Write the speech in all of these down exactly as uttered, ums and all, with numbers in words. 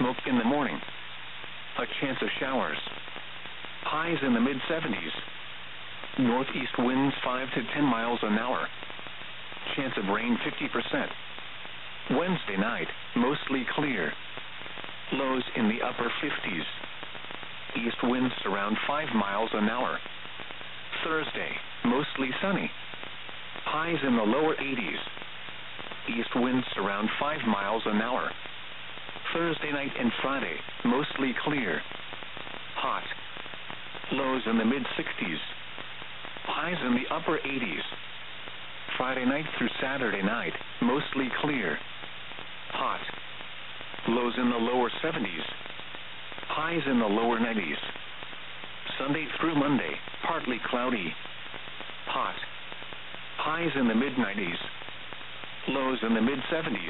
smoke in the morning. A chance of showers. Highs in the mid seventies. Northeast winds five to ten miles an hour. Chance of rain fifty percent. Wednesday night, mostly clear. Lows in the upper fifties. East winds around five miles an hour. Thursday, mostly sunny. Highs in the lower eighties. East winds around five miles an hour. Thursday night and Friday, mostly clear. Hot. Lows in the mid sixties. Highs in the upper eighties. Friday night through Saturday night, mostly clear. Hot. Lows in the lower seventies. Highs in the lower nineties. Sunday through Monday, partly cloudy. Hot. Highs in the mid nineties. Lows in the mid seventies.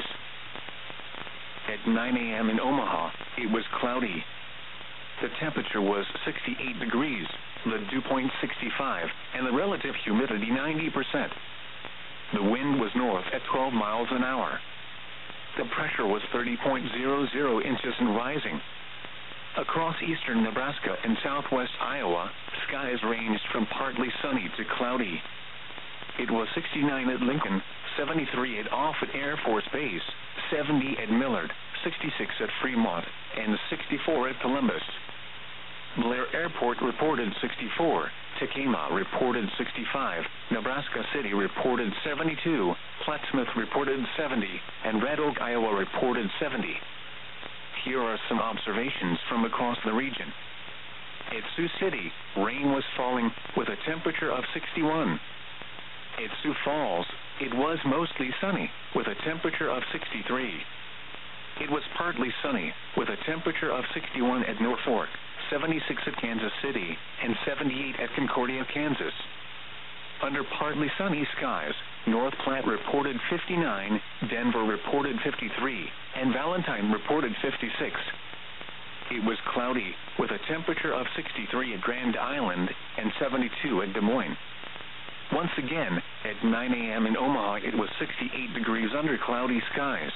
At nine a.m. in Omaha, it was cloudy. The temperature was sixty-eight degrees, the dew point sixty-five, and the relative humidity ninety percent. The wind was north at twelve miles an hour. The pressure was thirty point zero zero inches and rising. Across eastern Nebraska and southwest Iowa, skies ranged from partly sunny to cloudy. It was sixty-nine at Lincoln, seventy-three at Offutt Air Force Base, seventy at Millard, sixty-six at Fremont, and sixty-four at Columbus. Blair Airport reported sixty-four, Tacoma reported sixty-five, Nebraska City reported seventy-two, Plattsmouth reported seventy, and Red Oak, Iowa reported seventy. Here are some observations from across the region. At Sioux City, rain was falling with a temperature of sixty-one. At Sioux Falls, it was mostly sunny with a temperature of sixty-three. It was partly sunny with a temperature of sixty-one at Norfolk, seventy-six at Kansas City, and seventy-eight at Concordia, Kansas. Under partly sunny skies, North Platte reported fifty-nine, Denver reported fifty-three, and Valentine reported fifty-six. It was cloudy with a temperature of sixty-three at Grand Island and seventy-two at Des Moines. Once again, at nine a.m. in Omaha, it was sixty-eight degrees under cloudy skies.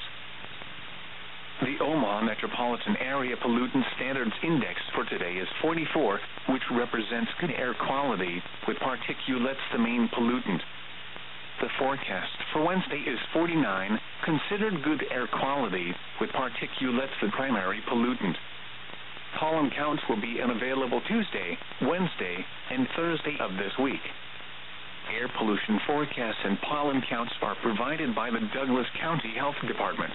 The Omaha Metropolitan Area Pollutant Standards Index for today is forty-four, which represents good air quality, with particulates the main pollutant. The forecast for Wednesday is forty-nine, considered good air quality, with particulates the primary pollutant. Pollen counts will be unavailable Tuesday, Wednesday, and Thursday of this week. Air pollution forecasts and pollen counts are provided by the Douglas County Health Department.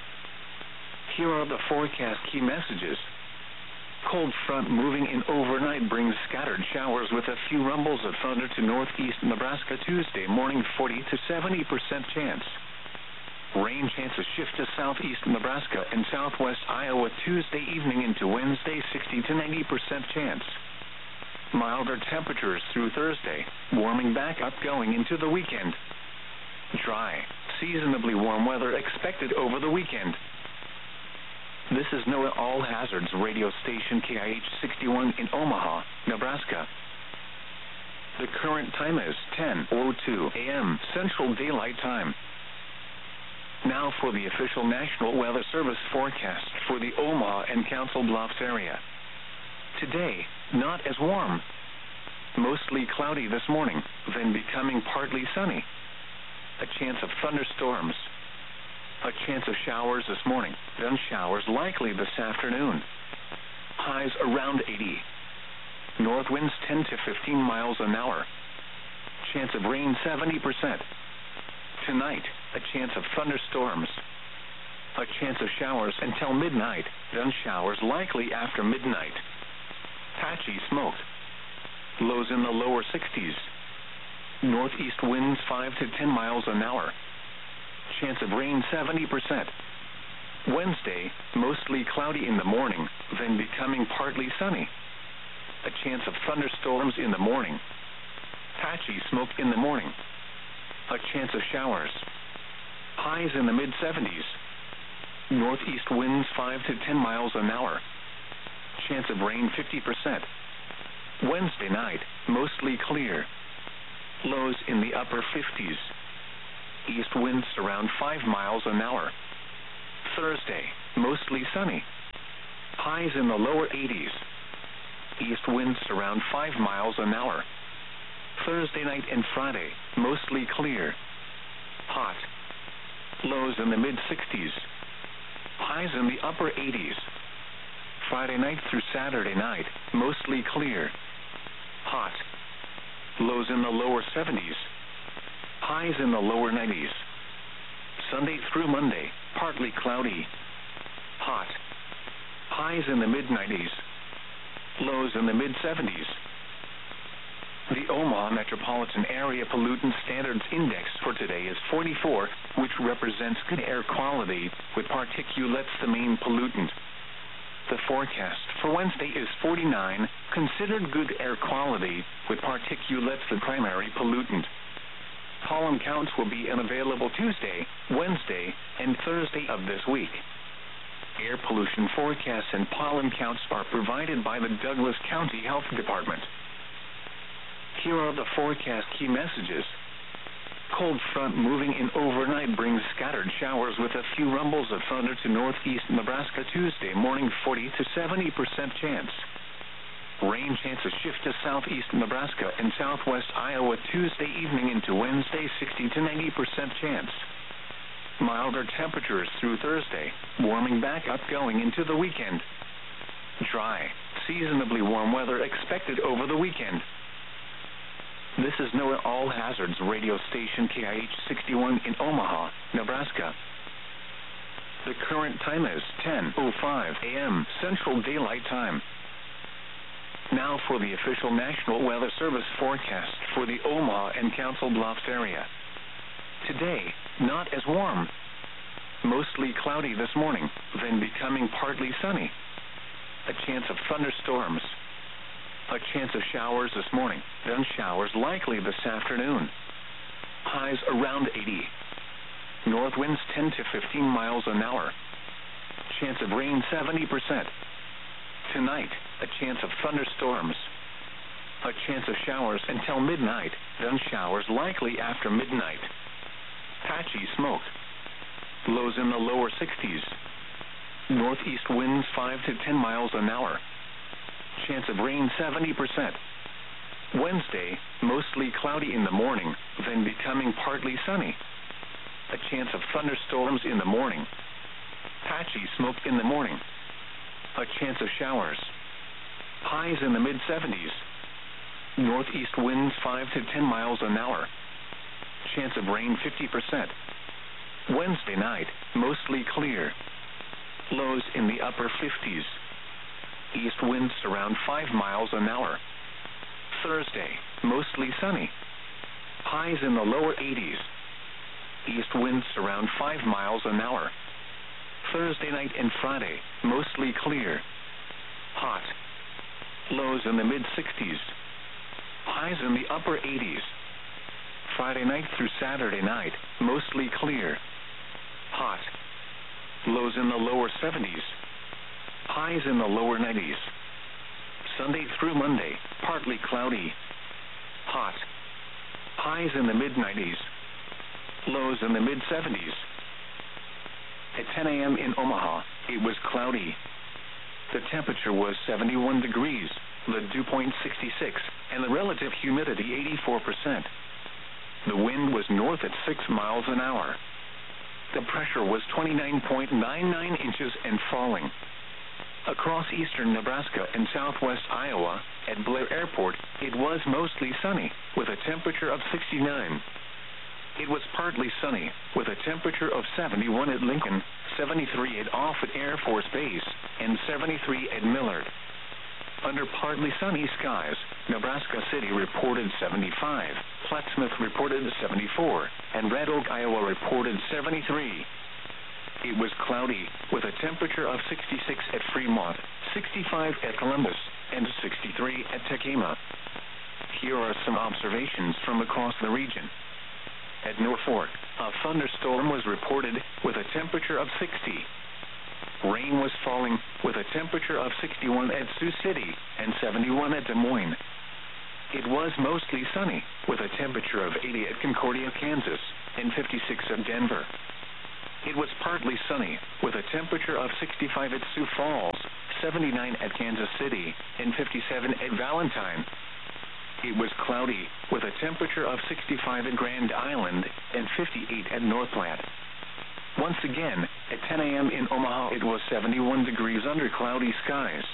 Here are the forecast key messages. Cold front moving in overnight brings scattered showers with a few rumbles of thunder to northeast Nebraska Tuesday morning, forty to seventy percent chance. Rain chances shift to southeast Nebraska and southwest Iowa Tuesday evening into Wednesday, sixty to ninety percent chance. Milder temperatures through Thursday, warming back up going into the weekend. Dry, seasonably warm weather expected over the weekend. This is NOAA All Hazards radio station K I H sixty-one in Omaha, Nebraska. The current time is ten oh two a.m. Central Daylight Time. Now for the official National Weather Service forecast for the Omaha and Council Bluffs area. Today, not as warm. Mostly cloudy this morning, then becoming partly sunny. A chance of thunderstorms. A chance of showers this morning, then showers likely this afternoon. Highs around eighty. North winds ten to fifteen miles an hour. Chance of rain seventy percent. Tonight, a chance of thunderstorms. A chance of showers until midnight, then showers likely after midnight. Patchy smoke. Lows in the lower sixties. Northeast winds five to ten miles an hour. Chance of rain seventy percent. Wednesday, mostly cloudy in the morning, then becoming partly sunny. A chance of thunderstorms in the morning. Patchy smoke in the morning. A chance of showers. Highs in the mid seventies. Northeast winds five to ten miles an hour. Chance of rain fifty percent. Wednesday night, mostly clear. Lows in the upper fifties. East winds around five miles an hour. Thursday, mostly sunny. highs in the lower eighties. East winds around five miles an hour. Thursday night and Friday, mostly clear. Hot. Lows in the mid-sixties. Highs in the upper eighties. Friday night through Saturday night, mostly clear. Hot. Lows in the lower seventies. Highs in the lower nineties. Sunday through Monday, partly cloudy. Hot. Highs in the mid-nineties. Lows in the mid-seventies. The Omaha Metropolitan Area Pollutant Standards Index for today is forty-four, which represents good air quality, with particulates the main pollutant. The forecast for Wednesday is forty-nine, considered good air quality, with particulates the primary pollutant. Pollen counts will be unavailable Tuesday, Wednesday, and Thursday of this week. Air pollution forecasts and pollen counts are provided by the Douglas County Health Department. Here are the forecast key messages. Cold front moving in overnight brings scattered showers with a few rumbles of thunder to northeast Nebraska Tuesday morning, forty to seventy percent chance. Rain chances shift to southeast Nebraska and southwest Iowa Tuesday evening into Wednesday, sixty to ninety percent chance. Milder temperatures through Thursday, warming back up going into the weekend. Dry, seasonably warm weather expected over the weekend. This is NOAA All Hazards radio station K I H sixty-one in Omaha, Nebraska. The current time is ten oh five a m Central Daylight Time. Now for the official National Weather Service forecast for the Omaha and Council Bluffs area. Today, not as warm. Mostly cloudy this morning, then becoming partly sunny. A chance of thunderstorms. A chance of showers this morning, then showers likely this afternoon. Highs around eighty. North winds ten to fifteen miles an hour. Chance of rain seventy percent. Tonight, a chance of thunderstorms. A chance of showers until midnight, then showers likely after midnight. Patchy smoke. Lows in the lower sixties. Northeast winds five to ten miles an hour. Chance of rain seventy percent. Wednesday, mostly cloudy in the morning, then becoming partly sunny. A chance of thunderstorms in the morning. Patchy smoke in the morning. A chance of showers. Highs in the mid-seventies. Northeast winds five to ten miles an hour. Chance of rain fifty percent. Wednesday night, mostly clear. Lows in the upper fifties. East winds around five miles an hour. Thursday, mostly sunny. Highs in the lower eighties. East winds around five miles an hour. Thursday night and Friday, mostly clear. Hot. Lows in the mid-sixties. Highs in the upper eighties. Friday night through Saturday night, mostly clear. Hot. Lows in the lower seventies. Highs in the lower nineties. Sunday through Monday, partly cloudy. Hot. Highs in the mid-nineties. Lows in the mid-seventies. At ten a m in Omaha, it was cloudy. The temperature was seventy-one degrees, the dew point sixty-six, and the relative humidity eighty-four percent. The wind was north at six miles an hour. The pressure was twenty-nine point nine nine inches and falling. Across eastern Nebraska and southwest Iowa, at Blair Airport, it was mostly sunny, with a temperature of sixty-nine. It was partly sunny, with a temperature of seventy-one at Lincoln, seventy-three at Offutt Air Force Base, and seventy-three at Millard. Under partly sunny skies, Nebraska City reported seventy-five, Plattsmouth reported seventy-four, and Red Oak, Iowa reported seventy-three. It was cloudy, with a temperature of sixty-six at Fremont, sixty-five at Columbus, and sixty-three at Tekamah. Here are some observations from across the region. At Norfolk, a thunderstorm was reported with a temperature of sixty. Rain was falling with a temperature of sixty-one at Sioux City and seventy-one at Des Moines. It was mostly sunny with a temperature of eighty at Concordia, Kansas, and fifty-six at Denver. It was partly sunny with a temperature of sixty-five at Sioux Falls, seventy-nine at Kansas City, and fifty-seven at Valentine. It was cloudy, with a temperature of sixty-five at Grand Island and fifty-eight at North Platte. Once again, at ten a m in Omaha, it was seventy-one degrees under cloudy skies.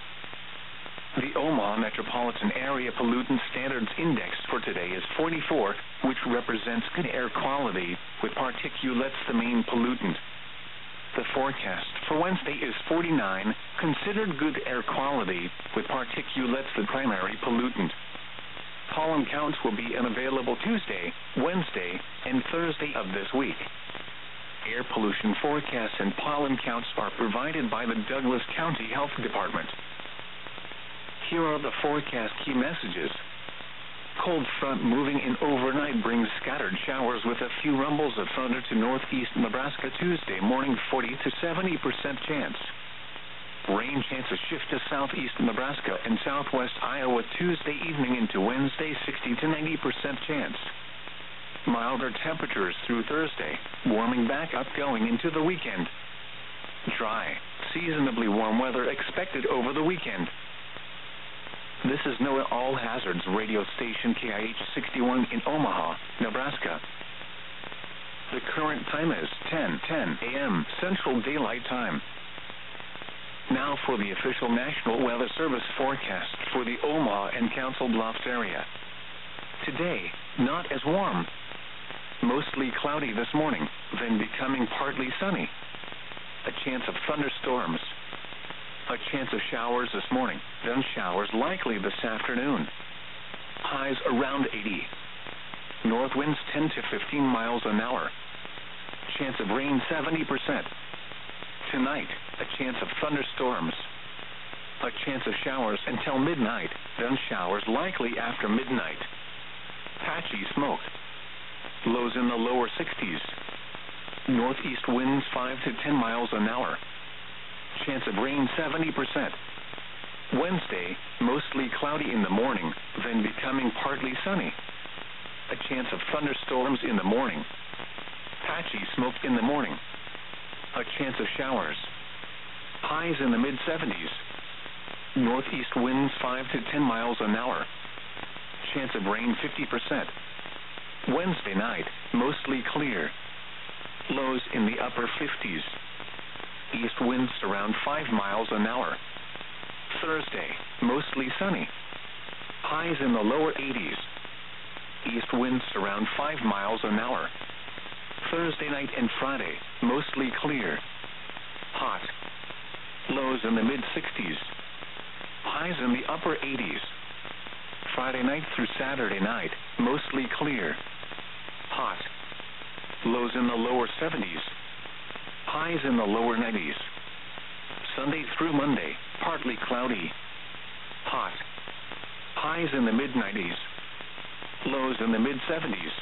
The Omaha Metropolitan Area Pollutant Standards Index for today is forty-four, which represents good air quality, with particulates the main pollutant. The forecast for Wednesday is forty-nine, considered good air quality, with particulates the primary pollutant. Pollen counts will be unavailable Tuesday, Wednesday, and Thursday of this week. Air pollution forecasts and pollen counts are provided by the Douglas County Health Department. Here are the forecast key messages. Cold front moving in overnight brings scattered showers with a few rumbles of thunder to northeast Nebraska Tuesday morning, forty to seventy percent chance. Rain chances shift to southeast Nebraska and southwest Iowa Tuesday evening into Wednesday, sixty to ninety percent chance. Milder temperatures through Thursday, warming back up going into the weekend. Dry, seasonably warm weather expected over the weekend. This is NOAA All Hazards radio station K I H sixty-one in Omaha, Nebraska. The current time is ten ten a m Central Daylight Time. Now for the official National Weather Service forecast for the Omaha and Council Bluffs area. Today, not as warm. Mostly cloudy this morning, then becoming partly sunny. A chance of thunderstorms. A chance of showers this morning, then showers likely this afternoon. Highs around eighty. North winds ten to fifteen miles an hour. Chance of rain seventy percent. Tonight, a chance of thunderstorms. A chance of showers until midnight, then showers likely after midnight. Patchy smoke. Lows in the lower sixties. Northeast winds five to ten miles an hour. Chance of rain seventy percent. Wednesday, mostly cloudy in the morning, then becoming partly sunny. A chance of thunderstorms in the morning. Patchy smoke in the morning. A chance of showers. Highs in the mid seventies. Northeast winds five to ten miles an hour. Chance of rain fifty percent. Wednesday night, mostly clear. Lows in the upper fifties. East winds around five miles an hour. Thursday, mostly sunny. Highs in the lower eighties. East winds around five miles an hour. Thursday night and Friday, mostly clear. Hot. Lows in the mid sixties. Highs in the upper eighties. Friday night through Saturday night, mostly clear. Hot. Lows in the lower seventies. Highs in the lower nineties. Sunday through Monday, partly cloudy. Hot. Highs in the mid nineties. Lows in the mid seventies.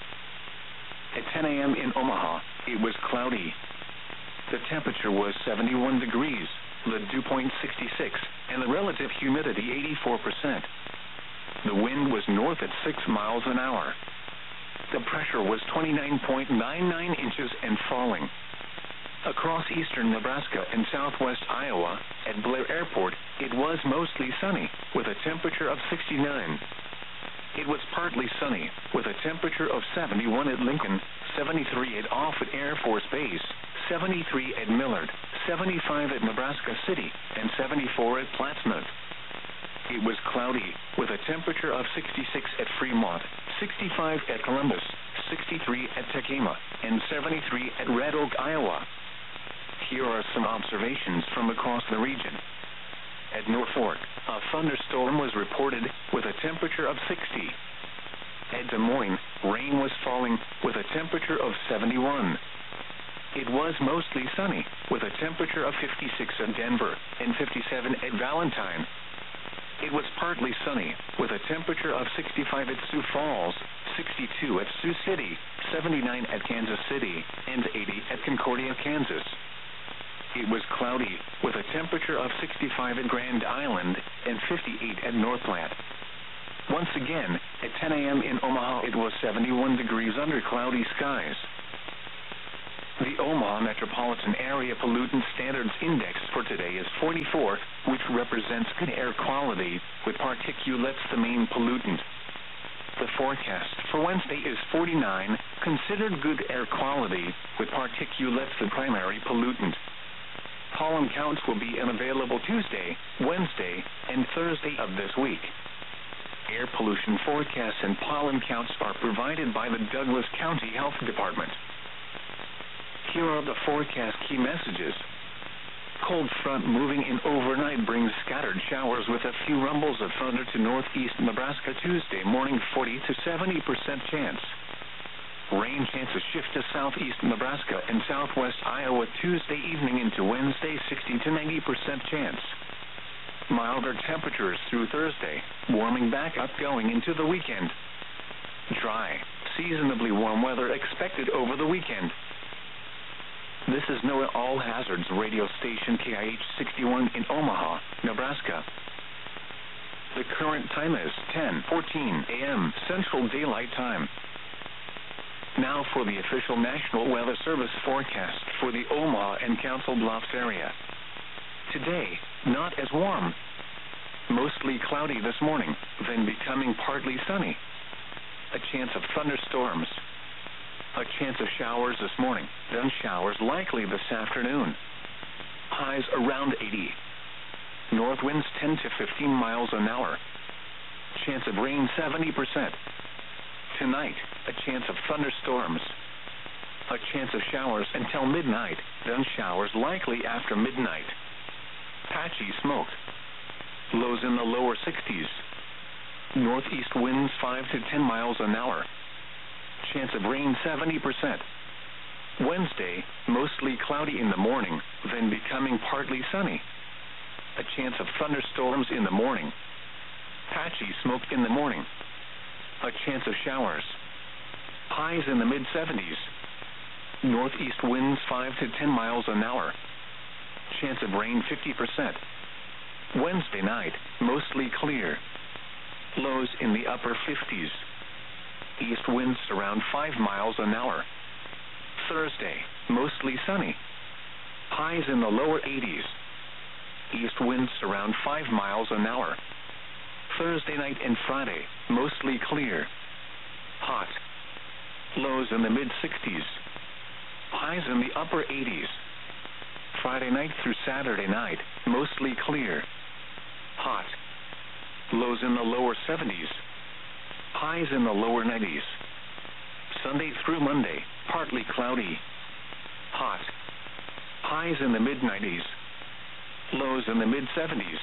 At ten a m in Omaha, it was cloudy. The temperature was seventy-one degrees, the dew point sixty-six, and the relative humidity eighty-four percent. The wind was north at six miles an hour. The pressure was twenty-nine point nine nine inches and falling. Across eastern Nebraska and southwest Iowa, at Blair Airport, it was mostly sunny, with a temperature of sixty-nine. It was partly sunny, with a temperature of seventy-one at Lincoln, seventy-three at Offutt Air Force Base, seventy-three at Millard, seventy-five at Nebraska City, and seventy-four at Plattsmouth. It was cloudy, with a temperature of sixty-six at Fremont, sixty-five at Columbus, sixty-three at Tekema, and seventy-three at Red Oak, Iowa. Here are some observations from across the region. At Norfolk, a thunderstorm was reported with a temperature of sixty. At Des Moines, rain was falling with a temperature of seventy-one. It was mostly sunny, with a temperature of fifty-six at Denver and fifty-seven at Valentine. It was partly sunny, with a temperature of sixty-five at Sioux Falls, sixty-two at Sioux City, seventy-nine at Kansas City, and eighty at Concordia, Kansas. It was cloudy, with a temperature of sixty-five at Grand Island and fifty-eight at North Platte. Once again, at ten a m in Omaha, it was seventy-one degrees under cloudy skies. The Omaha Metropolitan Area Pollutant Standards Index for today is forty-four, which represents good air quality, with particulates the main pollutant. The forecast for Wednesday is forty-nine, considered good air quality, with particulates the primary pollutant. Pollen counts will be unavailable Tuesday, Wednesday, and Thursday of this week. Air pollution forecasts and pollen counts are provided by the Douglas County Health Department. Here are the forecast key messages. Cold front moving in overnight brings scattered showers with a few rumbles of thunder to northeast Nebraska Tuesday morning, forty to seventy percent chance. Rain chances shift to southeast Nebraska and southwest Iowa Tuesday evening into Wednesday, sixty to ninety percent chance. Milder temperatures through Thursday, warming back up going into the weekend. Dry, seasonably warm weather expected over the weekend. This is NOAA All Hazards radio station K I H sixty-one in Omaha, Nebraska. The current time is ten fourteen a m Central Daylight Time. Now for the official National Weather Service forecast for the Omaha and Council Bluffs area. Today, not as warm. Mostly cloudy this morning, then becoming partly sunny. A chance of thunderstorms. A chance of showers this morning, then showers likely this afternoon. Highs around eighty. North winds ten to fifteen miles an hour. Chance of rain seventy percent. Tonight, a chance of thunderstorms. A chance of showers until midnight, then showers likely after midnight. Patchy smoke. Lows in the lower sixties. Northeast winds five to ten miles an hour. Chance of rain seventy percent. Wednesday, mostly cloudy in the morning, then becoming partly sunny. A chance of thunderstorms in the morning. Patchy smoke in the morning. A chance of showers. Highs in the mid seventies. Northeast winds five to ten miles an hour. Chance of rain fifty percent. Wednesday night, mostly clear. Lows in the upper fifties. East winds around five miles an hour. Thursday, mostly sunny. Highs in the lower eighties. East winds around five miles an hour. Thursday night and Friday, mostly clear. Hot. Lows in the mid sixties. Highs in the upper eighties. Friday night through Saturday night, mostly clear. Hot. Lows in the lower seventies. Highs in the lower nineties. Sunday through Monday, partly cloudy. Hot. Highs in the mid nineties. Lows in the mid seventies.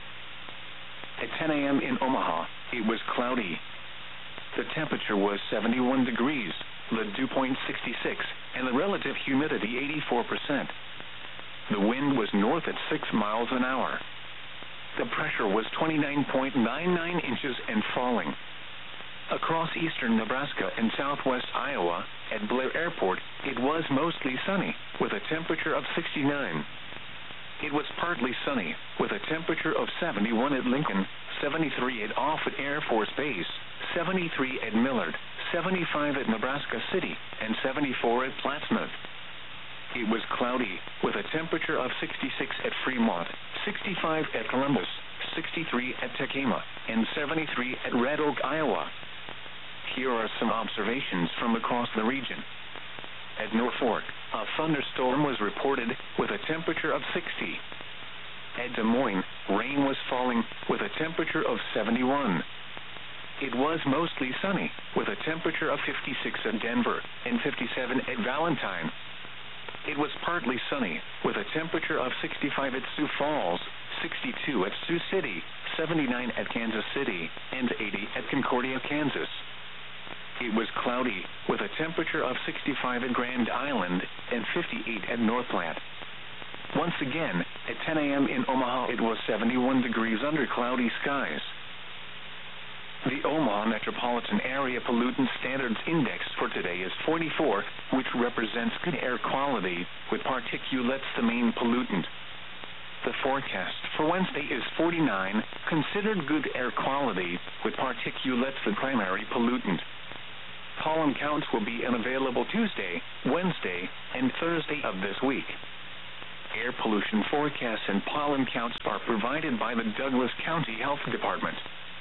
At ten a m in Omaha, it was cloudy. The temperature was seventy-one degrees, the dew point sixty-six, and the relative humidity eighty-four percent. The wind was north at six miles an hour. The pressure was twenty-nine point nine nine inches and falling. Across eastern Nebraska and southwest Iowa, at Blair Airport, it was mostly sunny, with a temperature of sixty-nine. It was partly sunny, with a temperature of seventy-one at Lincoln, seventy-three at Offutt Air Force Base, seventy-three at Millard, seventy-five at Nebraska City, and seventy-four at Plattsmouth. It was cloudy, with a temperature of sixty-six at Fremont, sixty-five at Columbus, sixty-three at Tacoma, and seventy-three at Red Oak, Iowa. Here are some observations from across the region. At Norfolk, a thunderstorm was reported with a temperature of sixty. At Des Moines, rain was falling with a temperature of seventy-one. It was mostly sunny, with a temperature of fifty-six at Denver and fifty-seven at Valentine. It was partly sunny, with a temperature of sixty-five at Sioux Falls, sixty-two at Sioux City, seventy-nine at Kansas City, and eighty at Concordia, Kansas. It was cloudy, with a temperature of sixty-five at Grand Island and fifty-eight at North Platte. Once again, at ten a m in Omaha, it was seventy-one degrees under cloudy skies. The Omaha Metropolitan Area Pollutant Standards Index for today is forty-four, which represents good air quality, with particulates the main pollutant. The forecast for Wednesday is forty-nine, considered good air quality, with particulates the primary pollutant. Pollen counts will be unavailable Tuesday, Wednesday, and Thursday of this week. Air pollution forecasts and pollen counts are provided by the Douglas County Health Department.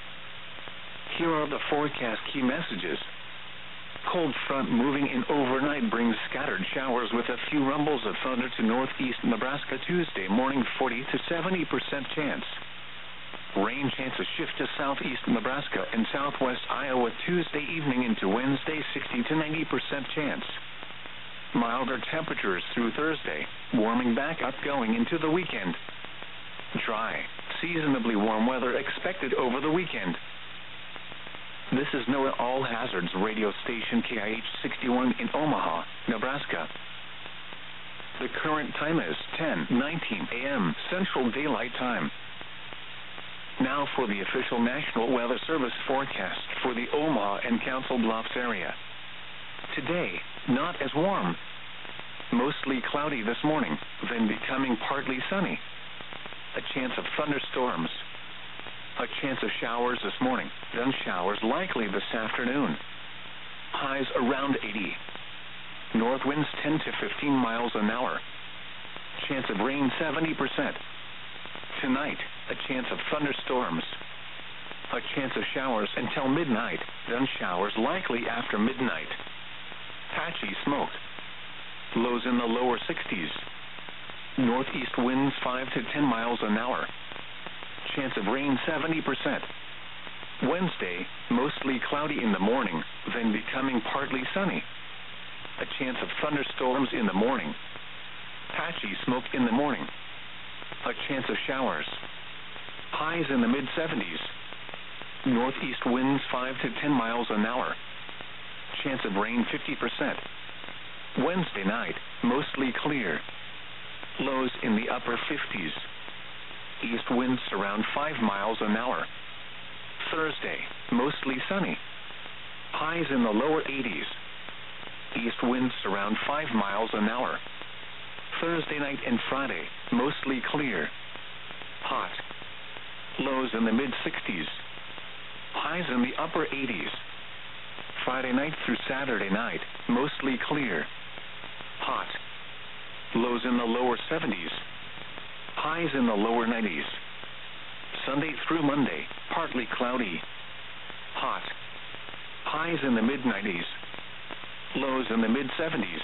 Here are the forecast key messages. Cold front moving in overnight brings scattered showers with a few rumbles of thunder to northeast Nebraska Tuesday morning, forty to seventy percent chance. Rain chances shift to southeast Nebraska and southwest Iowa Tuesday evening into Wednesday, sixty to ninety percent chance. Milder temperatures through Thursday, warming back up going into the weekend. Dry, seasonably warm weather expected over the weekend. This is NOAA All Hazards radio station K I H sixty-one in Omaha, Nebraska. The current time is ten nineteen a m Central Daylight Time. Now for the official National Weather Service forecast for the Omaha and Council Bluffs area. Today, not as warm. Mostly cloudy this morning, then becoming partly sunny. A chance of thunderstorms. A chance of showers this morning, then showers likely this afternoon. Highs around eighty. North winds ten to fifteen miles an hour. Chance of rain seventy percent. Tonight, a chance of thunderstorms. A chance of showers until midnight, then showers likely after midnight. Patchy smoke. Lows in the lower sixties. Northeast winds five to ten miles an hour. Chance of rain seventy percent. Wednesday, mostly cloudy in the morning, then becoming partly sunny. A chance of thunderstorms in the morning. Patchy smoke in the morning. A chance of showers. Highs in the mid seventies. Northeast winds five to ten miles an hour. Chance of rain fifty percent. Wednesday night, mostly clear. Lows in the upper fifties. East winds around five miles an hour. Thursday, mostly sunny. Highs in the lower eighties. East winds around five miles an hour. Thursday night and Friday, mostly clear. Hot. Lows in the mid sixties. Highs in the upper eighties. Friday night through Saturday night, mostly clear. Hot. Lows in the lower seventies. Highs in the lower nineties. Sunday through Monday, partly cloudy. Hot. Highs in the mid nineties. Lows in the mid seventies.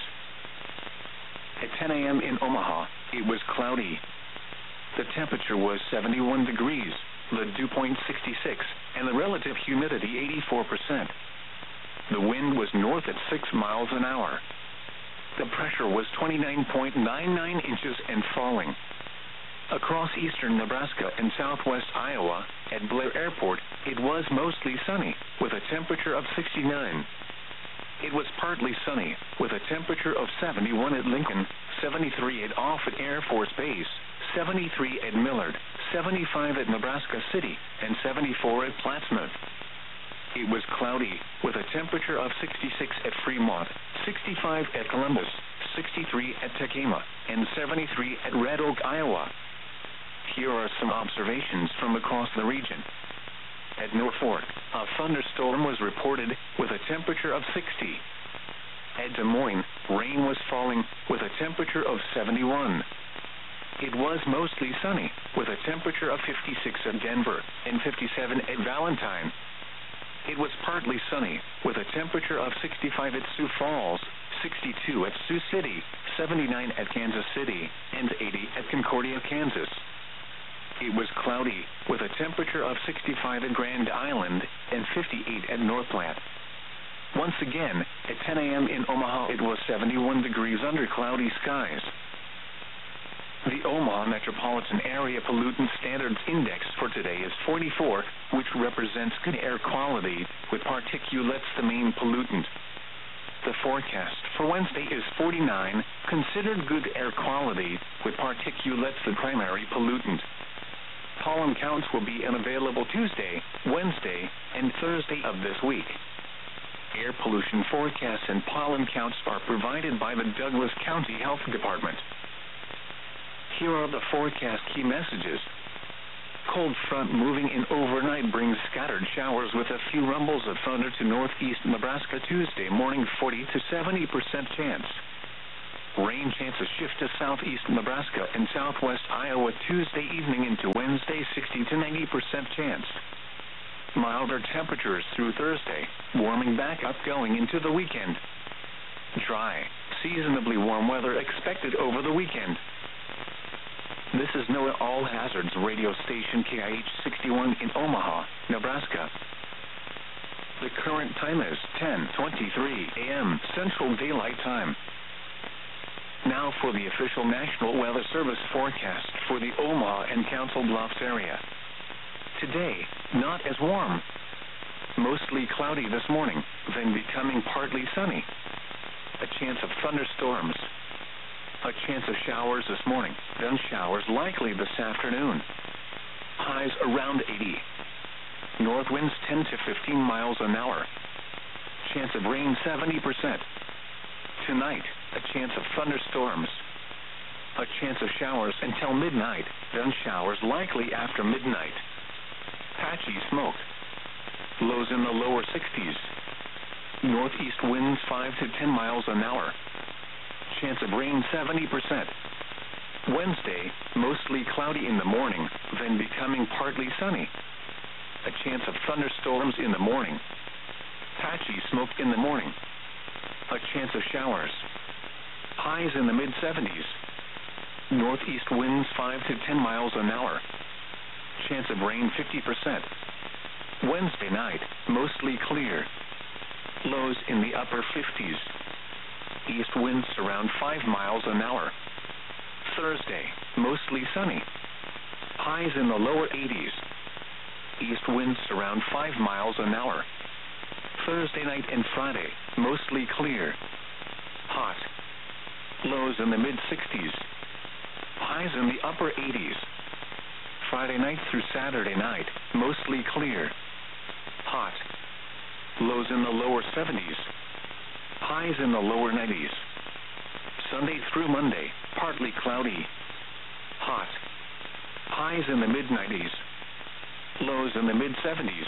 At ten a m in Omaha, it was cloudy. The temperature was seventy-one degrees, the dew point sixty-six, and the relative humidity eighty-four percent. The wind was north at six miles an hour. The pressure was twenty-nine point nine nine inches and falling. Across eastern Nebraska and southwest Iowa, at Blair Airport, it was mostly sunny, with a temperature of sixty-nine. It was partly sunny, with a temperature of seventy-one at Lincoln, seventy-three at Offutt Air Force Base, seventy-three at Millard, seventy-five at Nebraska City, and seventy-four at Plattsmouth. It was cloudy, with a temperature of sixty-six at Fremont, sixty-five at Columbus, sixty-three at Tacoma, and seventy-three at Red Oak, Iowa. Here are some observations from across the region. At Norfolk, a thunderstorm was reported with a temperature of sixty. At Des Moines, rain was falling with a temperature of seventy-one. It was mostly sunny with a temperature of fifty-six at Denver and fifty-seven at Valentine. It was partly sunny with a temperature of sixty-five at Sioux Falls, sixty-two at Sioux City, seventy-nine at Kansas City, and eighty at Concordia, Kansas. It was cloudy with a temperature of sixty-five at Grand Island and fifty-eight at North Platte. Once again, at ten a m in Omaha, it was seventy-one degrees under cloudy skies. The Omaha Metropolitan Area Pollutant Standards Index for today is forty-four, which represents good air quality, with particulates the main pollutant. The forecast for Wednesday is forty-nine, considered good air quality, with particulates the primary pollutant. Pollen counts will be unavailable Tuesday, Wednesday, and Thursday of this week. Air pollution forecasts and pollen counts are provided by the Douglas County Health Department. Here are the forecast key messages. cold front moving in overnight brings scattered showers with a few rumbles of thunder to northeast Nebraska Tuesday morning, forty to seventy percent chance. Rain chances shift to southeast Nebraska and southwest Iowa Tuesday evening into Wednesday, sixty to ninety percent chance. Milder temperatures through Thursday, warming back up going into the weekend. Dry, seasonably warm weather expected over the weekend. This is NOAA All Hazards radio station K I H sixty-one in Omaha, Nebraska. The current time is ten twenty-three a m Central Daylight Time. Now for the official National Weather Service forecast for the Omaha and Council Bluffs area. Today, not as warm. Mostly cloudy this morning, then becoming partly sunny. A chance of thunderstorms. A chance of showers this morning, then showers likely this afternoon. Highs around eighty. North winds ten to fifteen miles an hour. Chance of rain seventy percent. Tonight, a chance of thunderstorms. A chance of showers until midnight, then showers likely after midnight. Patchy smoke. Lows in the lower sixties. Northeast winds five to ten miles an hour. Chance of rain seventy percent. Wednesday, mostly cloudy in the morning, then becoming partly sunny. A chance of thunderstorms in the morning. Patchy smoke in the morning. A chance of showers. Highs in the mid seventies. Northeast winds five to ten miles an hour. Chance of rain fifty percent. Wednesday night, mostly clear. Lows in the upper fifties. East winds around five miles an hour. Thursday, mostly sunny. Highs in the lower eighties. East winds around five miles an hour. Thursday night and Friday, mostly clear. Hot. Lows in the mid sixties. Highs in the upper eighties. Friday night through Saturday night, mostly clear. Hot. Lows in the lower seventies. Highs in the lower nineties. Sunday through Monday, partly cloudy. Hot. Highs in the mid nineties. Lows in the mid seventies.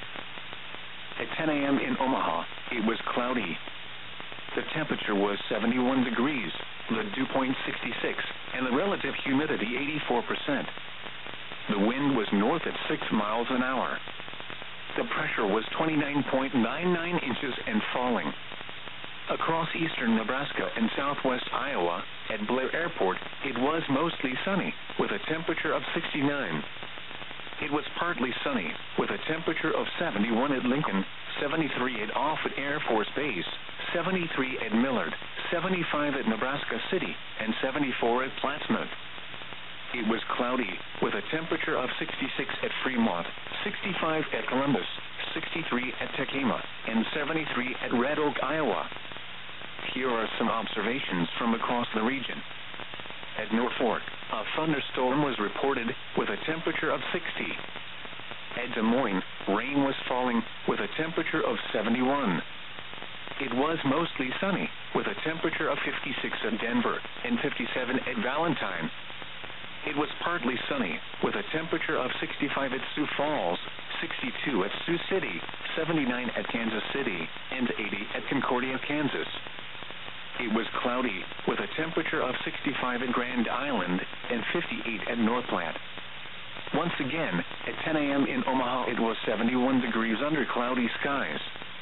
At ten a m in Omaha, it was cloudy. The temperature was seventy-one degrees, the dew point sixty-six, and the relative humidity eighty-four percent. The wind was north at six miles an hour. The pressure was twenty-nine point nine nine inches and falling. Across eastern Nebraska and southwest Iowa, at Blair Airport, it was mostly sunny, with a temperature of sixty-nine. It was partly sunny, with a temperature of seventy-one at Lincoln, seventy-three at Offutt Air Force Base, seventy-three at Millard, seventy-five at Nebraska City, and seventy-four at Plattsmouth. It was cloudy, with a temperature of sixty-six at Fremont, sixty-five at Columbus, sixty-three at Tacoma, and seventy-three at Red Oak, Iowa. Here are some observations from across the region. At Norfolk, a thunderstorm was reported with a temperature of sixty. At Des Moines, rain was falling with a temperature of seventy-one. It was mostly sunny, with a temperature of fifty-six at Denver and fifty-seven at Valentine. It was partly sunny, with a temperature of sixty-five at Sioux Falls, sixty-two at Sioux City, seventy-nine at Kansas City, and eighty at Concordia, Kansas. It was cloudy, with a temperature of sixty-five at Grand Island and fifty-eight at North Platte. Once again, at ten a m in Omaha, it was seventy-one degrees under cloudy skies.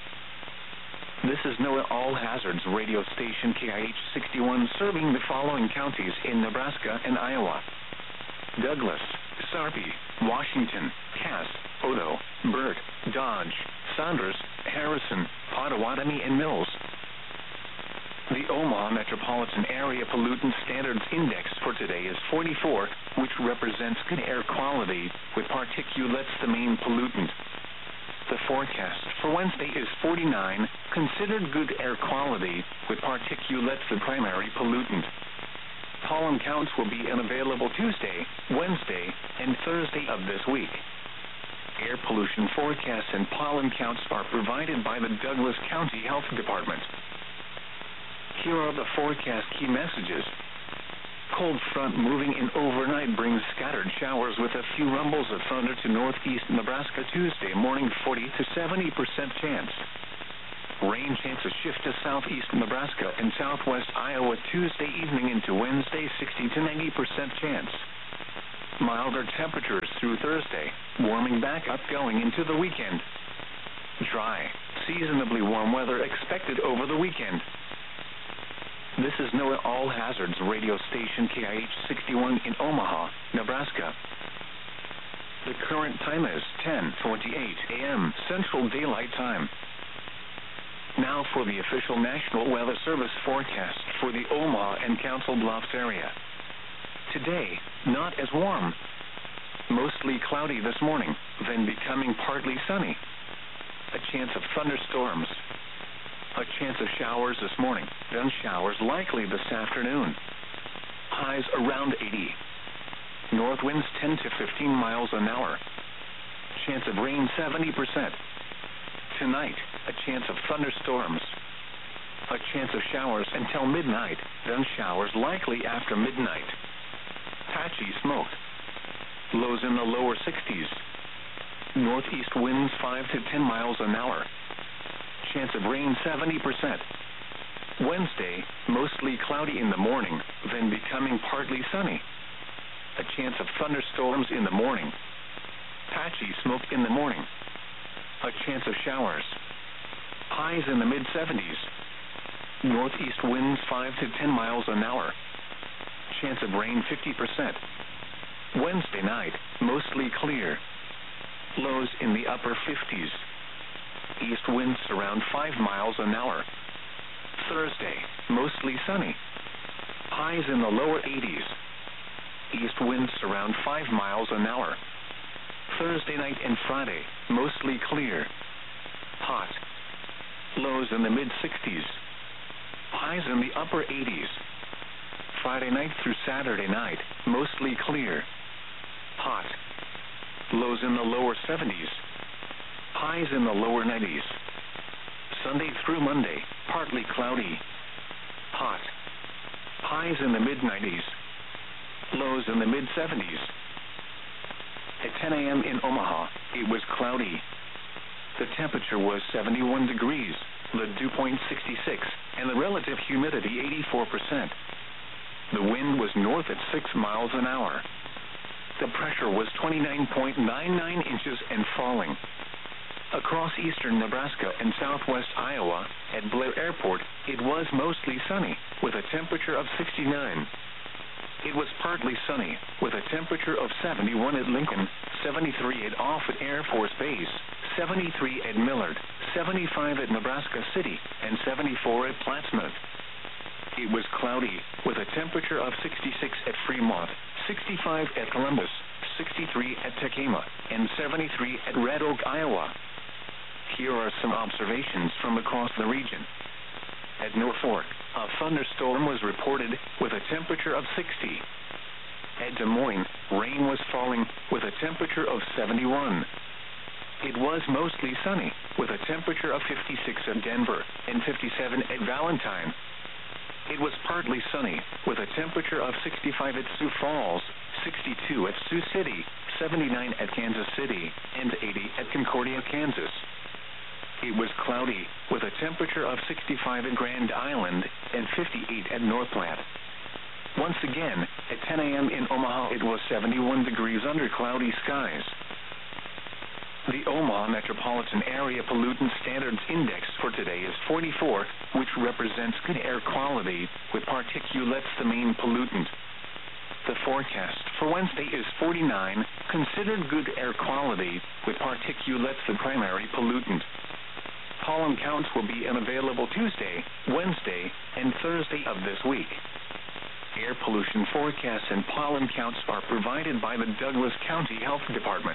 This is NOAA All Hazards radio station K I H sixty-one, serving the following counties in Nebraska and Iowa: Douglas, Sarpy, Washington, Cass, Odo, Burt, Dodge, Saunders, Harrison, Pottawatomie, and Mills. The Omaha Metropolitan Area Pollutant Standards Index for today is forty-four, which represents good air quality, with particulates the main pollutant. The forecast for Wednesday is forty-nine, considered good air quality, with particulates the primary pollutant. Pollen counts will be unavailable Tuesday, Wednesday, and Thursday of this week. Air pollution forecasts and pollen counts are provided by the Douglas County Health Department. Here are the forecast key messages. Cold front moving in overnight brings scattered showers with a few rumbles of thunder to northeast Nebraska Tuesday morning, forty to seventy percent chance. Rain chances shift to southeast Nebraska and southwest Iowa Tuesday evening into Wednesday, sixty to ninety percent chance. Milder temperatures through Thursday, warming back up going into the weekend. Dry, seasonably warm weather expected over the weekend. This is NOAA All Hazards radio station K I H sixty-one in Omaha, Nebraska. The current time is ten twenty-eight a m Central Daylight Time. Now for the official National Weather Service forecast for the Omaha and Council Bluffs area. Today, not as warm. Mostly cloudy this morning, then becoming partly sunny. A chance of thunderstorms. A chance of showers this morning, then showers likely this afternoon. Highs around eighty. North winds ten to fifteen miles an hour. Chance of rain seventy percent. Tonight, a chance of thunderstorms. A chance of showers until midnight, then showers likely after midnight. Patchy smoke. Lows in the lower sixties. Northeast winds five to ten miles an hour. Chance of rain seventy percent. Wednesday, mostly cloudy in the morning, then becoming partly sunny. A chance of thunderstorms in the morning. Patchy smoke in the morning. A chance of showers. Highs in the mid seventies. Northeast winds five to ten miles an hour. Chance of rain fifty percent. Wednesday night, mostly clear. Lows in the upper fifties. East winds around five miles an hour. Thursday, mostly sunny. Highs in the lower eighties. East winds around five miles an hour. Thursday night and Friday, mostly clear. Hot. Lows in the mid sixties. Highs in the upper eighties. Friday night through Saturday night, mostly clear. Hot. Lows in the lower seventies. Highs in the lower nineties. Sunday through Monday, partly cloudy. Hot. Highs in the mid nineties. Lows in the mid seventies. At ten a m in Omaha, it was cloudy. The temperature was seventy-one degrees, the dew point sixty-six, and the relative humidity eighty-four percent. The wind was north at six miles an hour. The pressure was twenty-nine point nine nine inches and falling. Across eastern Nebraska and southwest Iowa, at Blair Airport, it was mostly sunny, with a temperature of sixty-nine. It was partly sunny, with a temperature of seventy-one at Lincoln, seventy-three at Offutt Air Force Base, seventy-three at Millard, seventy-five at Nebraska City, and seventy-four at Plattsmouth. It was cloudy, with a temperature of sixty-six at Fremont, sixty-five at Columbus, sixty-three at Tacoma, and seventy-three at Red Oak, Iowa. Here are some observations from across the region. At North Fork, a thunderstorm was reported with a temperature of sixty. At Des Moines, rain was falling with a temperature of seventy-one. It was mostly sunny, with a temperature of fifty-six at Denver and fifty-seven at Valentine. It was partly sunny, with a temperature of sixty-five at Sioux Falls, sixty-two at Sioux City, seventy-nine at Kansas City, and eighty at Concordia, Kansas. It was cloudy, with a temperature of sixty-five at Grand Island and fifty-eight at North Platte. Once again, at ten a m in Omaha, it was seventy-one degrees under cloudy skies. The Omaha Metropolitan Area Pollutant Standards Index for today is forty-four, which represents good air quality, with particulates the main pollutant. The forecast for Wednesday is forty-nine, considered good air quality, with particulates the primary pollutant. Pollen counts will be unavailable Tuesday, Wednesday, and Thursday of this week. Air pollution forecasts and pollen counts are provided by the Douglas County Health Department.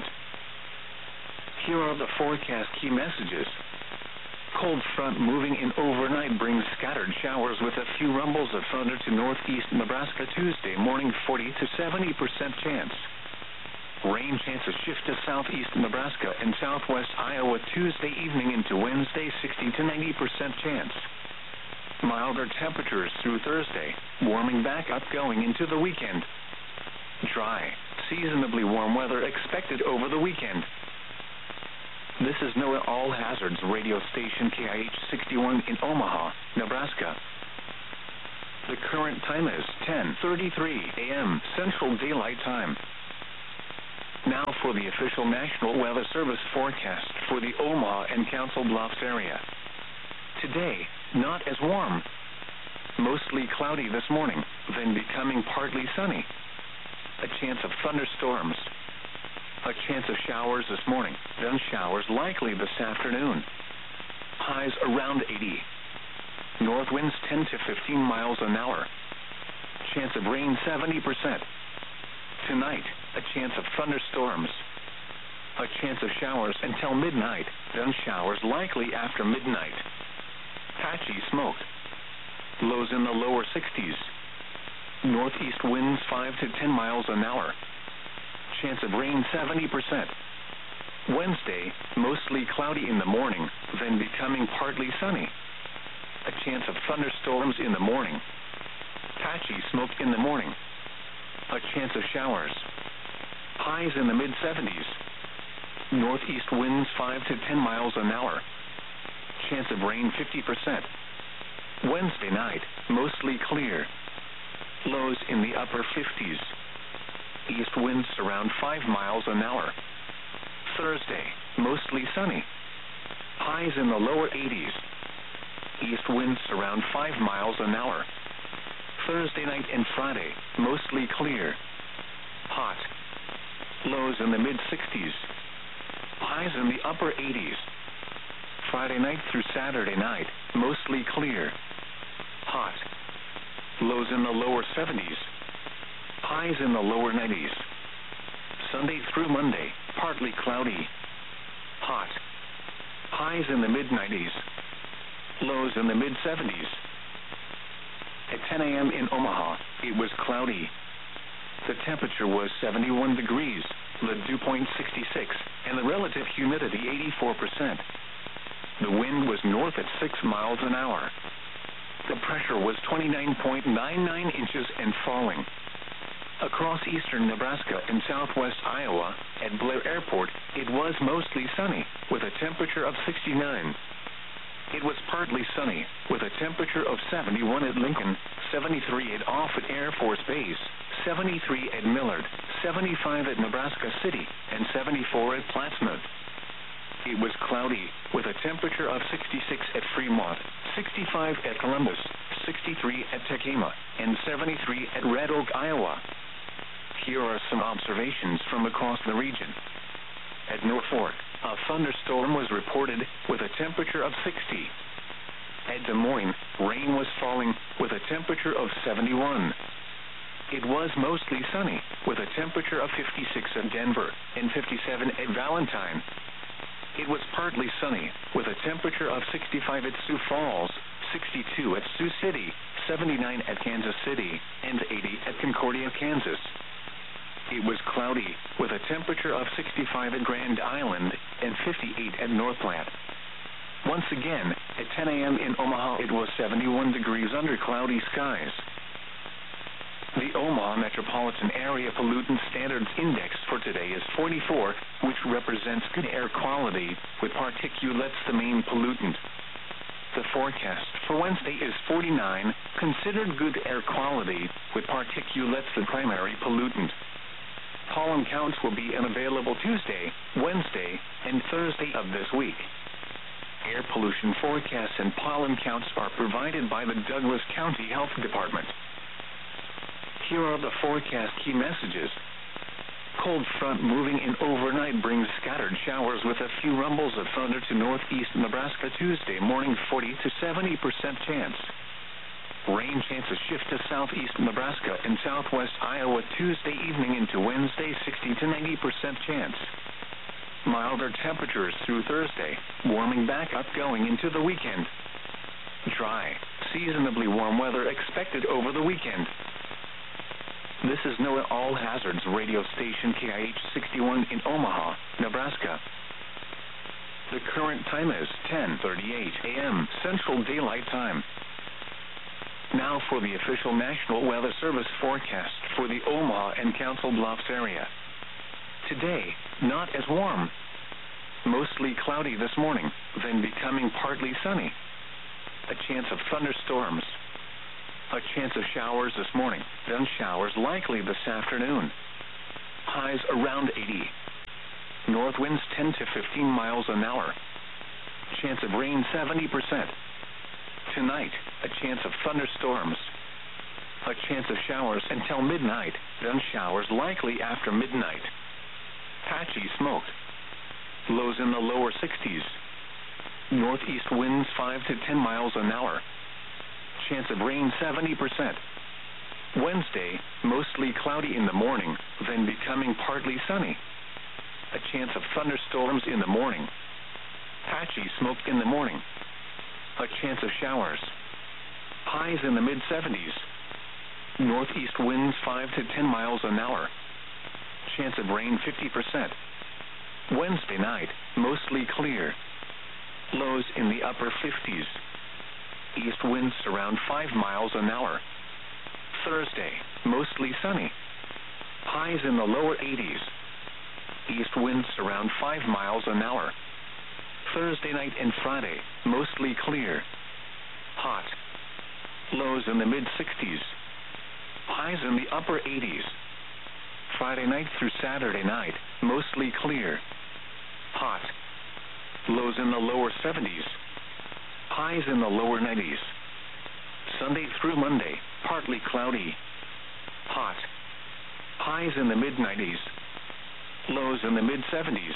Here are the forecast key messages. Cold front moving in overnight brings scattered showers with a few rumbles of thunder to northeast Nebraska Tuesday morning, forty to seventy percent chance. Rain chances shift to southeast Nebraska and southwest Iowa Tuesday evening into Wednesday, sixty to ninety percent chance. Milder temperatures through Thursday, warming back up going into the weekend. Dry, seasonably warm weather expected over the weekend. This is NOAA All Hazards radio station K I H sixty-one in Omaha, Nebraska. The current time is ten thirty-three a m Central Daylight Time. Now for the official National Weather Service forecast for the Omaha and Council Bluffs area. Today, not as warm. Mostly cloudy this morning, then becoming partly sunny. A chance of thunderstorms. A chance of showers this morning, then showers likely this afternoon. Highs around eighty. North winds ten to fifteen miles an hour. Chance of rain seventy percent. Tonight, a chance of thunderstorms. A chance of showers until midnight, then showers likely after midnight. Patchy smoke. Lows in the lower sixties. Northeast winds five to ten miles an hour. Chance of rain seventy percent. Wednesday, mostly cloudy in the morning, then becoming partly sunny. A chance of thunderstorms in the morning. Patchy smoke in the morning. A chance of showers. Highs in the mid seventies. Northeast winds five to ten miles an hour. Chance of rain fifty percent. Wednesday night, mostly clear. Lows in the upper fifties. East winds around five miles an hour. Thursday, mostly sunny. Highs in the lower eighties. East winds around five miles an hour. Thursday night and Friday, mostly clear. Hot. Lows in the mid sixties. Highs in the upper eighties. Friday night through Saturday night, mostly clear. Hot. Lows in the lower seventies. Highs in the lower nineties. Sunday through Monday, partly cloudy. Hot. Highs in the mid nineties. Lows in the mid seventies. At ten a m in Omaha, it was cloudy. The temperature was seventy-one degrees, the dew point sixty-six, and the relative humidity eighty-four percent. The wind was north at six miles an hour. The pressure was twenty-nine point nine nine inches and falling. Across eastern Nebraska and southwest Iowa, at Blair Airport, it was mostly sunny, with a temperature of sixty-nine. It was partly sunny, with a temperature of seventy-one at Lincoln, seventy-three at Offutt Air Force Base, seventy-three at Millard, seventy-five at Nebraska City, and seventy-four at Plattsmouth. It was cloudy, with a temperature of sixty-six at Fremont, sixty-five at Columbus, sixty-three at Tekema, and seventy-three at Red Oak, Iowa. Here are some observations from across the region. At Norfolk, a thunderstorm was reported with a temperature of sixty. At Des Moines, rain was falling with a temperature of seventy-one. It was mostly sunny with a temperature of fifty-six at Denver and fifty-seven at Valentine. It was partly sunny with a temperature of sixty-five at Sioux Falls, sixty-two at Sioux City, seventy-nine at Kansas City, and eighty at Concordia, Kansas. It was cloudy with a temperature of sixty-five at Grand Island and fifty-eight at North Platte. Once again, at ten a m in Omaha, it was seventy-one degrees under cloudy skies. The Omaha Metropolitan Area Pollutant Standards Index for today is forty-four, which represents good air quality, with particulates the main pollutant. The forecast for Wednesday is forty-nine, considered good air quality, with particulates the primary pollutant. Pollen counts will be unavailable Tuesday, Wednesday, and Thursday of this week. Air pollution forecasts and pollen counts are provided by the Douglas County Health Department. Here are the forecast key messages. Cold front moving in overnight brings scattered showers with a few rumbles of thunder to northeast Nebraska Tuesday morning, forty to seventy percent chance. Rain chances shift to southeast Nebraska and southwest Iowa Tuesday evening into Wednesday, sixty to ninety percent chance. Milder temperatures through Thursday, warming back up going into the weekend. Dry, seasonably warm weather expected over the weekend. This is NOAA All Hazards radio station K I H sixty-one in Omaha, Nebraska. The current time is ten thirty-eight a m Central Daylight Time. Now for the official National Weather Service forecast for the Omaha and Council Bluffs area. Today, not as warm. Mostly cloudy this morning, then becoming partly sunny. A chance of thunderstorms. A chance of showers this morning, then showers likely this afternoon. Highs around eighty. North winds ten to fifteen miles an hour. Chance of rain seventy percent. Tonight, a chance of thunderstorms. A chance of showers until midnight, then showers likely after midnight. Patchy smoke. Lows in the lower sixties. Northeast winds five to ten miles an hour. Chance of rain seventy percent. Wednesday, mostly cloudy in the morning, then becoming partly sunny. A chance of thunderstorms in the morning. Patchy smoke in the morning. A chance of showers. Highs in the mid seventies. Northeast winds five to ten miles an hour. Chance of rain fifty percent. Wednesday night, mostly clear. Lows in the upper fifties. East winds around five miles an hour. Thursday, mostly sunny. Highs in the lower eighties. East winds around five miles an hour. Thursday night and Friday, mostly clear. Hot. Lows in the mid sixties. Highs in the upper eighties. Friday night through Saturday night, mostly clear. Hot. Lows in the lower seventies. Highs in the lower nineties. Sunday through Monday, partly cloudy. Hot. Highs in the mid nineties. Lows in the mid seventies.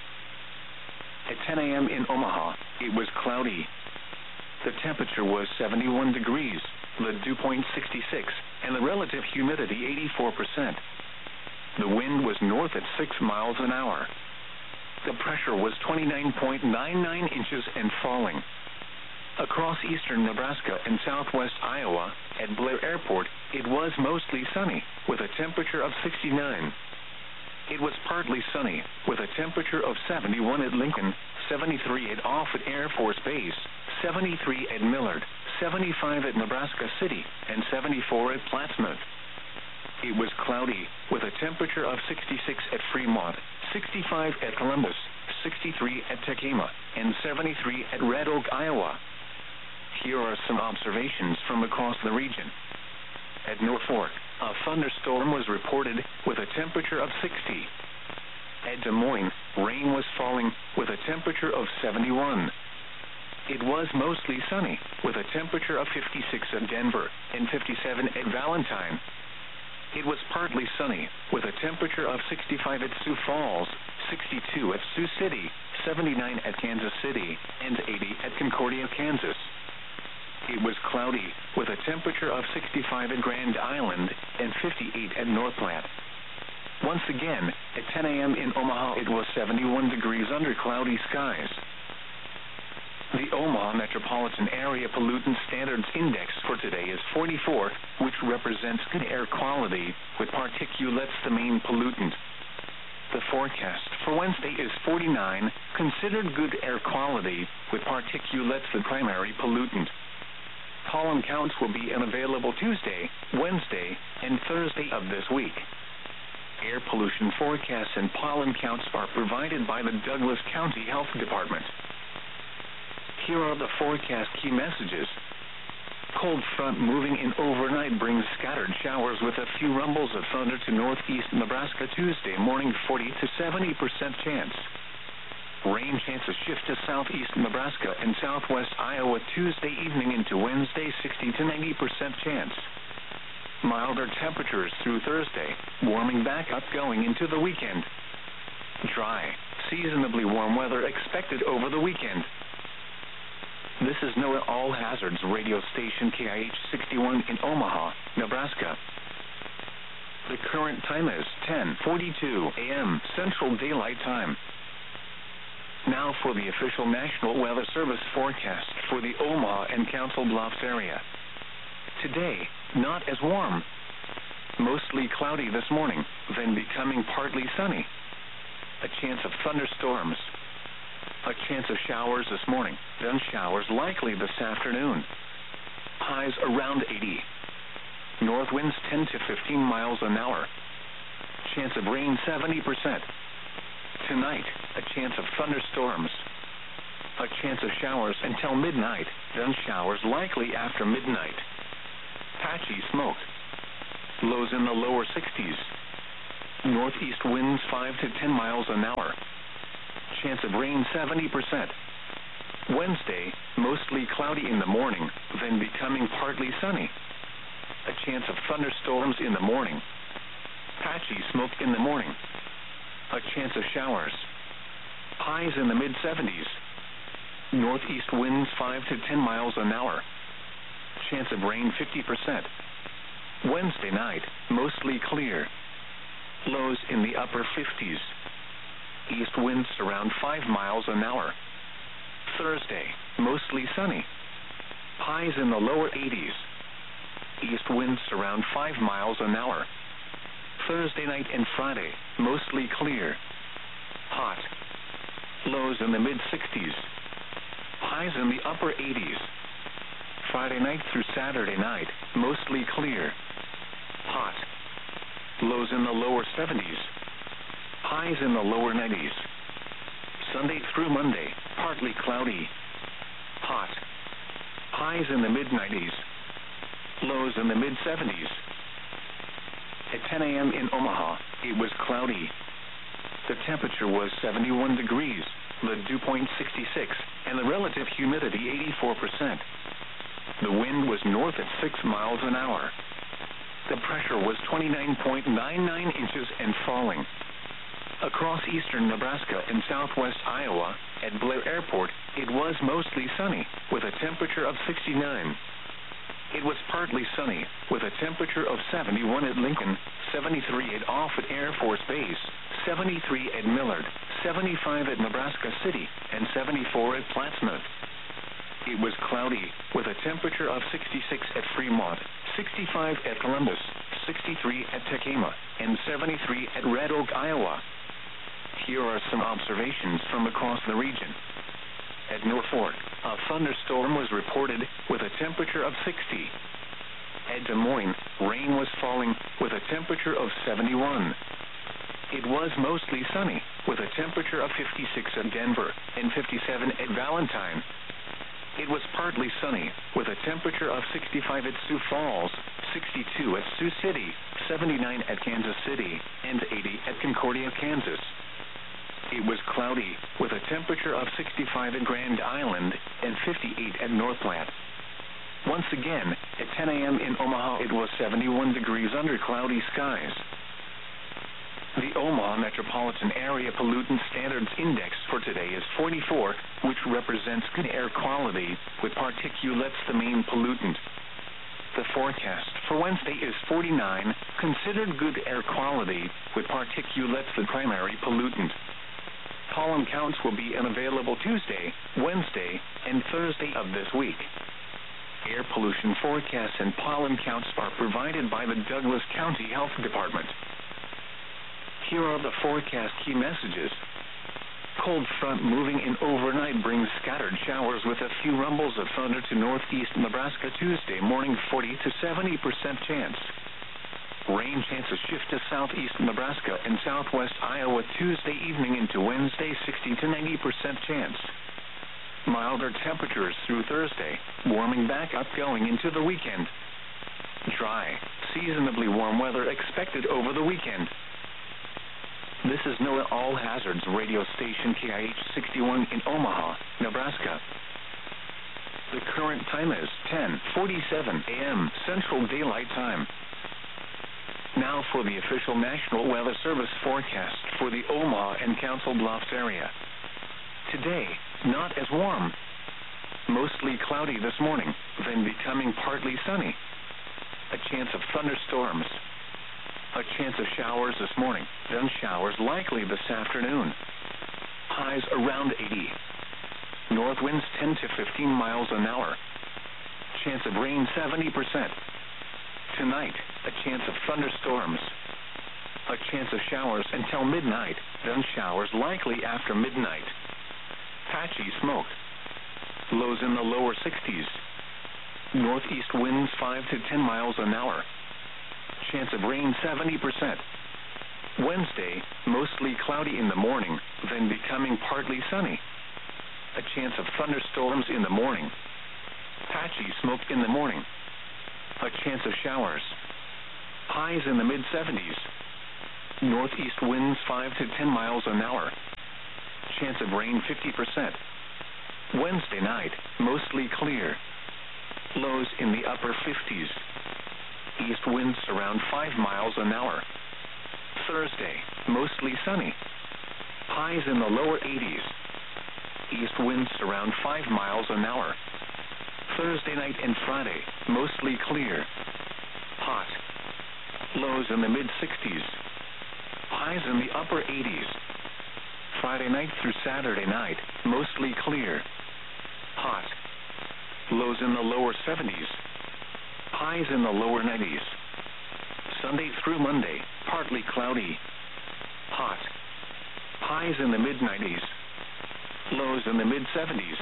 At ten a.m. in Omaha, it was cloudy. The temperature was seventy-one degrees, the dew point sixty-six, and the relative humidity eighty-four percent. The wind was north at six miles an hour. The pressure was twenty-nine point nine nine inches and falling. Across eastern Nebraska and southwest Iowa, at Blair Airport, it was mostly sunny, with a temperature of sixty-nine. It was partly sunny, with a temperature of seventy-one at Lincoln, seventy-three at Offutt Air Force Base, seventy-three at Millard, seventy-five at Nebraska City, and seventy-four at Plattsmouth. It was cloudy, with a temperature of sixty-six at Fremont, sixty-five at Columbus, sixty-three at Tekamah, and seventy-three at Red Oak, Iowa. Here are some observations from across the region. At Norfolk, a thunderstorm was reported with a temperature of sixty. At Des Moines, rain was falling with a temperature of seventy-one. It was mostly sunny, with a temperature of fifty-six at Denver and fifty-seven at Valentine. It was partly sunny, with a temperature of sixty-five at Sioux Falls, sixty-two at Sioux City, seventy-nine at Kansas City, and eighty at Concordia, Kansas. It was cloudy, with a temperature of sixty-five at Grand Island and fifty-eight at North Platte. Once again, at ten a.m. in Omaha, it was seventy-one degrees under cloudy skies. The Omaha Metropolitan Area Pollutant Standards Index for today is forty-four, which represents good air quality, with particulates the main pollutant. The forecast for Wednesday is forty-nine, considered good air quality, with particulates the primary pollutant. Pollen counts will be unavailable Tuesday, Wednesday, and Thursday of this week. Air pollution forecasts and pollen counts are provided by the Douglas County Health Department. Here are the forecast key messages. Cold front moving in overnight brings scattered showers with a few rumbles of thunder to northeast Nebraska Tuesday morning, forty to seventy percent chance. Rain chances shift to southeast Nebraska and southwest Iowa Tuesday evening into Wednesday, sixty to ninety percent chance. Milder temperatures through Thursday, warming back up going into the weekend. Dry, seasonably warm weather expected over the weekend. This is NOAA All Hazards radio station K I H sixty-one in Omaha, Nebraska. The current time is ten forty-two a.m. Central Daylight Time. Now for the official National Weather Service forecast for the Omaha and Council Bluffs area. Today, not as warm. Mostly cloudy this morning, then becoming partly sunny. A chance of thunderstorms. A chance of showers this morning, then showers likely this afternoon. Highs around eighty. North winds ten to fifteen miles an hour. Chance of rain seventy percent. Tonight, a chance of thunderstorms. A chance of showers until midnight, then showers likely after midnight. Patchy smoke. Lows in the lower sixties. Northeast winds five to ten miles an hour. Chance of rain seventy percent. Wednesday, mostly cloudy in the morning, then becoming partly sunny. A chance of thunderstorms in the morning. Patchy smoke in the morning. A chance of showers. Highs in the mid seventies. Northeast winds five to ten miles an hour. Chance of rain fifty percent. Wednesday night, mostly clear. Lows in the upper fifties. East winds around five miles an hour. Thursday, mostly sunny. Highs in the lower eighties. East winds around five miles an hour. Thursday night and Friday, mostly clear. Hot. Lows in the mid sixties. Highs in the upper eighties. Friday night through Saturday night, mostly clear. Hot. Lows in the lower seventies. Highs in the lower nineties. Sunday through Monday, partly cloudy. Hot. Highs in the mid nineties. Lows in the mid seventies. At ten a.m. in Omaha, it was cloudy. The temperature was seventy-one degrees, the dew point sixty-six, and the relative humidity eighty-four percent. The wind was north at six miles an hour. The pressure was twenty-nine point nine nine inches and falling. Across eastern Nebraska and southwest Iowa, at Blair Airport, it was mostly sunny, with a temperature of sixty-nine. It was partly sunny, with a temperature of seventy-one at Lincoln, seventy-three at Offutt Air Force Base, seventy-three at Millard, seventy-five at Nebraska City, and seventy-four at Plattsmouth. It was cloudy, with a temperature of sixty-six at Fremont, sixty-five at Columbus, sixty-three at Tacoma, and seventy-three at Red Oak, Iowa. Here are some observations from across the region. At Norfolk, a thunderstorm was reported with a temperature of sixty. At Des Moines, rain was falling with a temperature of seventy-one. It was mostly sunny with a temperature of fifty-six at Denver and fifty-seven at Valentine. It was partly sunny with a temperature of sixty-five at Sioux Falls, sixty-two at Sioux City, seventy-nine at Kansas City, and eighty at Concordia, Kansas. It was cloudy, with a temperature of sixty-five at Grand Island and fifty-eight at North Platte. Once again, at ten a.m. in Omaha, it was seventy-one degrees under cloudy skies. The Omaha Metropolitan Area Pollutant Standards Index for today is forty-four, which represents good air quality, with particulates the main pollutant. The forecast for Wednesday is forty-nine, considered good air quality, with particulates the primary pollutant. Pollen counts will be unavailable Tuesday, Wednesday, and Thursday of this week. Air pollution forecasts and pollen counts are provided by the Douglas County Health Department. Here are the forecast key messages. Cold front moving in overnight brings scattered showers with a few rumbles of thunder to northeast Nebraska Tuesday morning, forty to seventy percent chance. Rain chances shift to southeast Nebraska and southwest Iowa Tuesday evening into Wednesday, sixty to ninety percent chance. Milder temperatures through Thursday, warming back up going into the weekend. Dry, seasonably warm weather expected over the weekend. This is NOAA All Hazards radio station K I H sixty-one in Omaha, Nebraska. The current time is ten forty-seven a.m. Central Daylight Time. Now for the official National Weather Service forecast for the Omaha and Council Bluffs area. Today, not as warm. Mostly cloudy this morning, then becoming partly sunny. A chance of thunderstorms. A chance of showers this morning, then showers likely this afternoon. Highs around eighty. North winds ten to fifteen miles an hour. Chance of rain seventy percent. Tonight, a chance of thunderstorms. A chance of showers until midnight, then showers likely after midnight. Patchy smoke. Lows in the lower sixties. Northeast winds five to ten miles an hour. Chance of rain seventy percent. Wednesday, mostly cloudy in the morning, then becoming partly sunny. A chance of thunderstorms in the morning. Patchy smoke in the morning. A chance of showers. Highs in the mid seventies. Northeast winds five to ten miles an hour. Chance of rain fifty percent. Wednesday night, mostly clear. Lows in the upper fifties. East winds around five miles an hour. Thursday, mostly sunny. Highs in the lower eighties. East winds around five miles an hour. Thursday night and Friday, mostly clear. Hot. Lows in the mid sixties. Highs in the upper eighties. Friday night through Saturday night, mostly clear. Hot. Lows in the lower seventies. Highs in the lower nineties. Sunday through Monday, partly cloudy. Hot. Highs in the mid nineties. Lows in the mid seventies.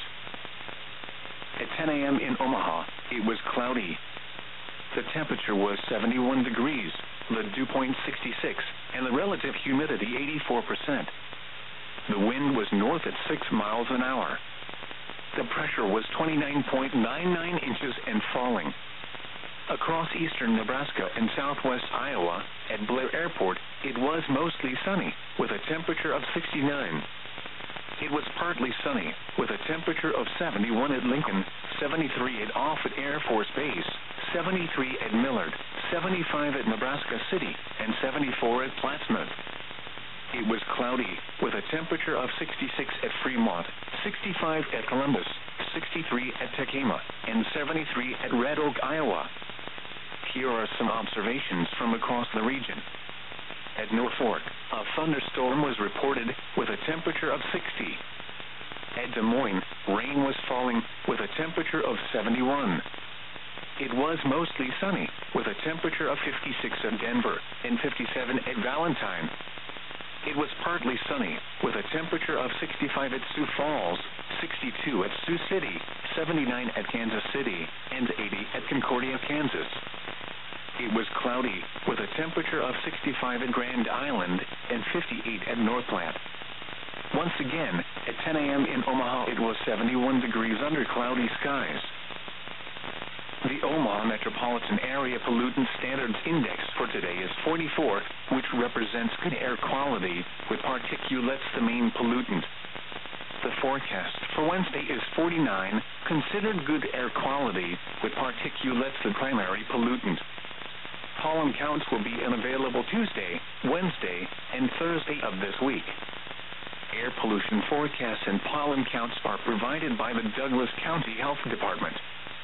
At ten a.m. in Omaha, it was cloudy. The temperature was seventy-one degrees, the dew point sixty-six, and the relative humidity eighty-four percent. The wind was north at six miles an hour. The pressure was twenty-nine point nine nine inches and falling. Across eastern Nebraska and southwest Iowa, at Blair Airport, it was mostly sunny, with a temperature of sixty-nine. It was partly sunny, with a temperature of seventy-one at Lincoln, seventy-three at Offutt Air Force Base, seventy-three at Millard, seventy-five at Nebraska City, and seventy-four at Plattsmouth. It was cloudy, with a temperature of sixty-six at Fremont, sixty-five at Columbus, sixty-three at Tacoma, and seventy-three at Red Oak, Iowa. Here are some observations from across the region. At Norfolk, a thunderstorm was reported with a temperature of sixty. At Des Moines, rain was falling with a temperature of seventy-one. It was mostly sunny with a temperature of fifty-six at Denver and fifty-seven at Valentine. It was partly sunny with a temperature of sixty-five at Sioux Falls, sixty-two at Sioux City, seventy-nine at Kansas City, and eighty at Concordia, Kansas. It was cloudy with a temperature of sixty-five at Grand Island and fifty-eight at North Platte. Once again, at ten a.m. in Omaha, it was seventy-one degrees under cloudy skies. The Omaha Metropolitan Area Pollutant Standards Index for today is forty-four, which represents good air quality, with particulates the main pollutant. The forecast for Wednesday is forty-nine, considered good air quality, with particulates the primary pollutant. Pollen counts will be unavailable Tuesday, Wednesday, and Thursday of this week. Air pollution forecasts and pollen counts are provided by the Douglas County Health Department.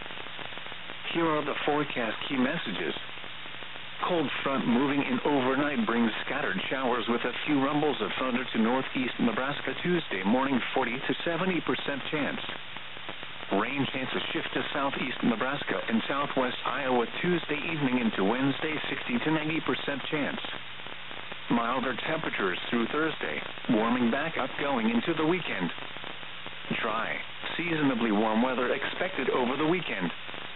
Here are the forecast key messages. Cold front moving in overnight brings scattered showers with a few rumbles of thunder to northeast Nebraska Tuesday morning, forty to seventy percent chance. Rain chances shift to southeast Nebraska and southwest Iowa Tuesday evening into Wednesday, sixty to ninety percent chance. Milder temperatures through Thursday, warming back up going into the weekend. Dry, seasonably warm weather expected over the weekend.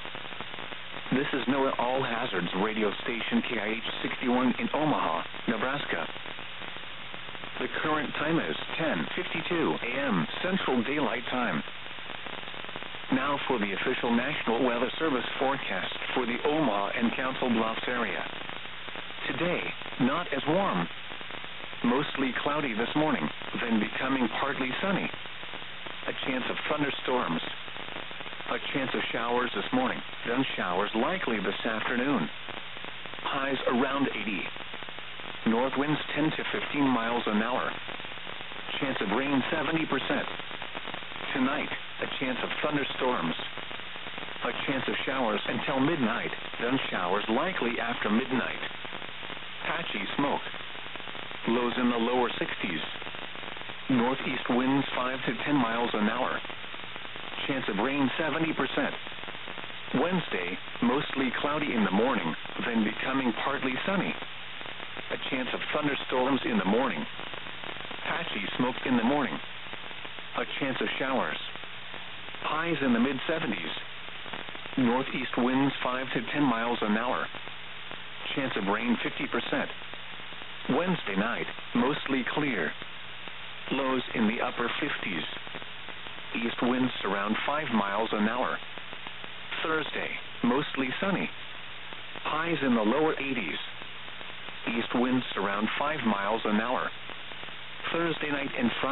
This is NOAA All Hazards radio station K I H sixty-one in Omaha, Nebraska. The current time is ten fifty-two a.m. Central Daylight Time. Now for the official National Weather Service forecast for the Omaha and Council Bluffs area. Today, not as warm. Mostly cloudy this morning, then becoming partly sunny. A chance of thunderstorms. A chance of showers this morning, then showers likely this afternoon. Highs around eighty. North winds ten to fifteen miles an hour. Chance of rain seventy percent. Tonight, a chance of thunderstorms. A chance of showers until midnight, then showers likely after midnight. Patchy smoke. Lows in the lower sixties. Northeast winds five to ten miles an hour. Chance of rain seventy percent. Wednesday, mostly cloudy in the morning, then becoming partly sunny. A chance of thunderstorms in the morning. Patchy smoke in the morning. A chance of showers. Highs in the mid seventies. Northeast winds five to ten miles an hour. Chance of rain fifty percent. Wednesday night, mostly clear. Lows in the upper fifties. East winds around five miles an hour. Thursday, mostly sunny. Highs in the lower eighties. East winds around five miles an hour. Thursday night and Friday.